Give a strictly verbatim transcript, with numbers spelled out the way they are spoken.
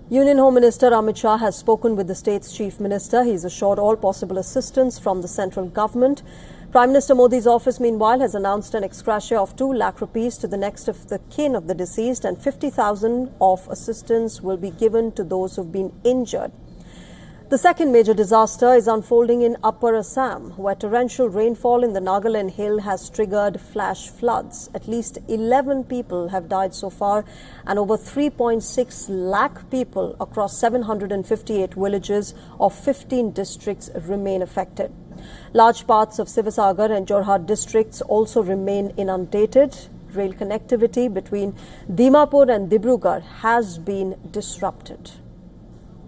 Union Home Minister Amit Shah has spoken with the state's chief minister. He has assured all possible assistance from the central government. Prime Minister Modi's office, meanwhile, has announced an ex gratia of two lakh rupees to the next of the kin of the deceased, and fifty thousand of assistance will be given to those who have been injured. The second major disaster is unfolding in Upper Assam, where torrential rainfall in the Nagaland Hill has triggered flash floods. At least eleven people have died so far, and over three point six lakh people across seven hundred fifty-eight villages of fifteen districts remain affected. Large parts of Sivasagar and Jorhat districts also remain inundated. Rail connectivity between Dimapur and Dibrugarh has been disrupted.